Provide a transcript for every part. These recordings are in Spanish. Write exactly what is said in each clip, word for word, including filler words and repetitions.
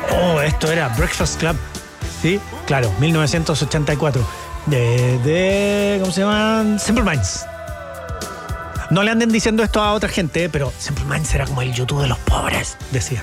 Oh, esto era Breakfast Club. Sí, claro, mil novecientos ochenta y cuatro. De, de ¿cómo se llaman? Simple Minds. No le anden diciendo esto a otra gente, pero Simple Minds era como el YouTube de los pobres, decía.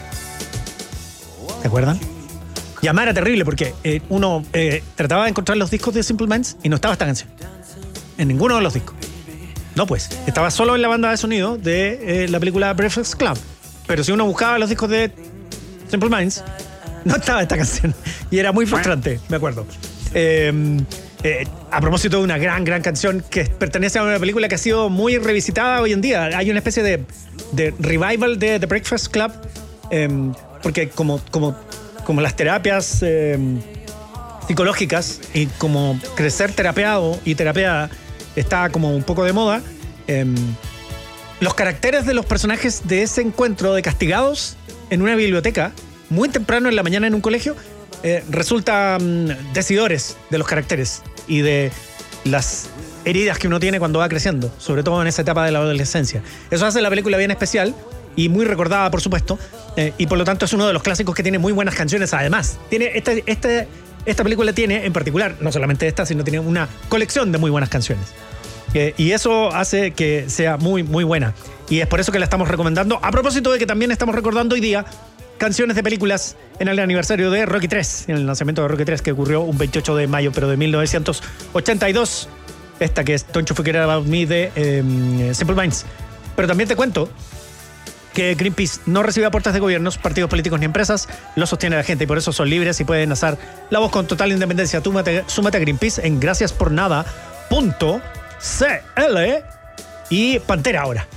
¿Se acuerdan? Y además era terrible porque eh, uno eh, trataba de encontrar los discos de Simple Minds y no estaba esta canción. En ninguno de los discos. No, pues. Estaba solo en la banda de sonido de eh, la película Breakfast Club. Pero si uno buscaba los discos de Simple Minds, no estaba esta canción. Y era muy frustrante, me acuerdo. Eh, eh, a propósito de una gran, gran canción que pertenece a una película que ha sido muy revisitada hoy en día. Hay una especie de, de revival de The Breakfast Club. Eh, porque como, como, como las terapias eh, psicológicas y como crecer terapeado y terapeada está como un poco de moda, eh, los caracteres de los personajes de ese encuentro de castigados en una biblioteca muy temprano en la mañana en un colegio eh, resultan decidores de los caracteres y de las heridas que uno tiene cuando va creciendo, sobre todo en esa etapa de la adolescencia. Eso hace la película bien especial y muy recordada, por supuesto, eh, y por lo tanto es uno de los clásicos que tiene muy buenas canciones. Además, tiene este, este, esta película tiene en particular, no solamente esta, sino tiene una colección de muy buenas canciones. Eh, y eso hace que sea muy, muy buena. Y es por eso que la estamos recomendando. A propósito de que también estamos recordando hoy día canciones de películas en el aniversario de Rocky tres, en el lanzamiento de Rocky tres, que ocurrió un veintiocho de mayo, pero de mil novecientos ochenta y dos. Esta que es Don't You Forget About Me de eh, Simple Minds. Pero también te cuento que Greenpeace no recibe aportes de gobiernos, partidos políticos ni empresas, lo sostiene la gente y por eso son libres y pueden alzar la voz con total independencia. Tú mate, súmate a Greenpeace en gracias por nada punto c l y Pantera ahora.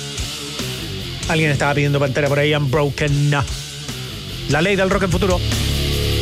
Alguien estaba pidiendo Pantera por ahí, Unbroken. La ley del rock en futuro.